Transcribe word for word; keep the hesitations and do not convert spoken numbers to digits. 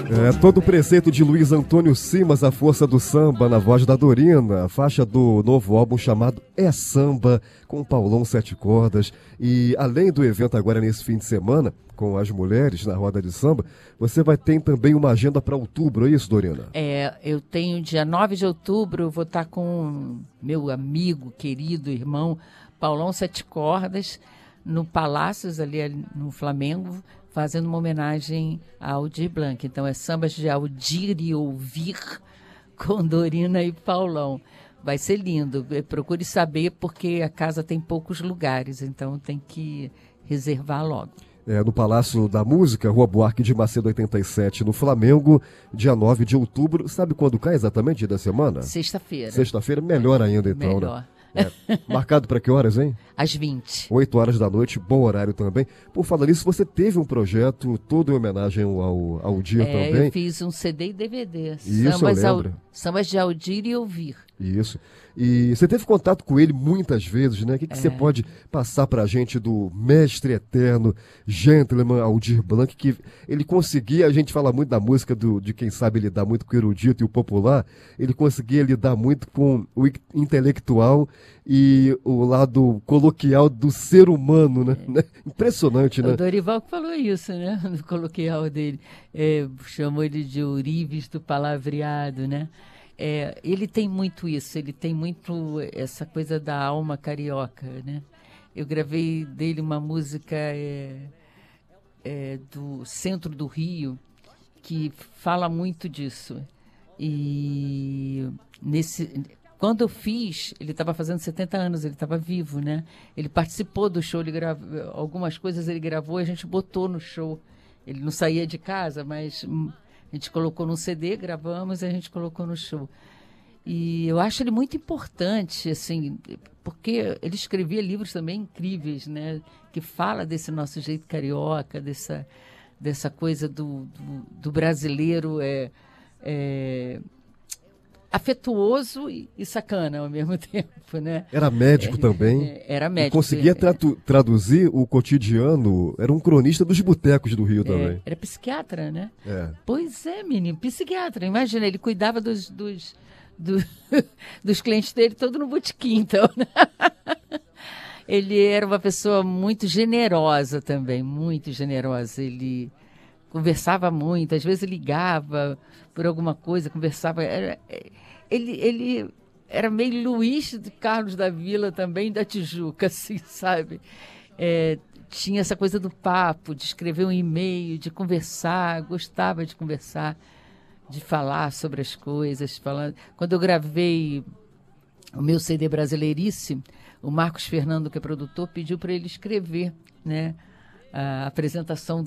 É, todo o preceito de Luiz Antônio Simas, A Força do Samba, na voz da Dorina, a faixa do novo álbum chamado É Samba, com Paulão Sete Cordas. E além do evento agora nesse fim de semana, com as mulheres na roda de samba, você vai ter também uma agenda para outubro, é isso, Dorina? É, eu tenho dia nove de outubro, eu vou estar com meu amigo, querido irmão, Paulão Sete Cordas, no Palácios, ali no Flamengo, fazendo uma homenagem a Aldir Blanc. Então, é sambas de Aldir e Ouvir, com Dorina e Paulão. Vai ser lindo. Procure saber, porque a casa tem poucos lugares, então tem que reservar logo. É, no Palácio da Música, Rua Buarque de Macedo, oitenta e sete, no Flamengo, dia nove de outubro. Sabe quando cai exatamente, dia da semana? Sexta-feira. Sexta-feira, melhor ainda, então, melhor. né? É. Marcado para que horas, hein? Às vinte. oito horas da noite, bom horário também. Por falar nisso, você teve um projeto todo em homenagem ao, ao dia é, também. Eu fiz um C D e D V D. Isso, sambas, eu lembro. Ao, sambas de Aldir e Ouvir. Isso. E você teve contato com ele muitas vezes, né? O que, que é. você pode passar pra gente do mestre eterno, gentleman Aldir Blanc, que ele conseguia, a gente fala muito da música do, de quem sabe lidar muito com o erudito e o popular, ele conseguia lidar muito com o intelectual e o lado coloquial do ser humano, né? É. Impressionante, né? O Dorival que falou isso, né? No coloquial dele. É, chamou ele de ourives do palavreado, né? É, ele tem muito isso, ele tem muito essa coisa da alma carioca, né? Eu gravei dele uma música é, é, do centro do Rio, que fala muito disso. E nesse, quando eu fiz, ele estava fazendo setenta anos, ele estava vivo, né? Ele participou do show, ele gravou, algumas coisas ele gravou e a gente botou no show. Ele não saía de casa, mas a gente colocou num C D, gravamos e a gente colocou no show. E eu acho ele muito importante, assim, porque ele escrevia livros também incríveis, né? Que fala desse nosso jeito carioca, dessa, dessa coisa do, do, do brasileiro é, é, afetuoso e, e sacana ao mesmo tempo, né? Era médico é, também. É, era médico. E conseguia tradu- traduzir o cotidiano, era um cronista dos botecos do Rio é, também. Era psiquiatra, né? É. Pois é, menino, psiquiatra. Imagina, ele cuidava dos, dos, do, dos clientes dele todo no botequim, então. Né? Ele era uma pessoa muito generosa também, muito generosa. Ele conversava muito, às vezes ligava por alguma coisa, conversava. Era, ele, ele era meio Luiz de Carlos da Vila também, da Tijuca, assim, sabe? É, tinha essa coisa do papo, de escrever um e-mail, de conversar, gostava de conversar, de falar sobre as coisas. Falando. Quando eu gravei o meu C D Brasileirice, o Marcos Fernando, que é produtor, pediu para ele escrever, né, a apresentação do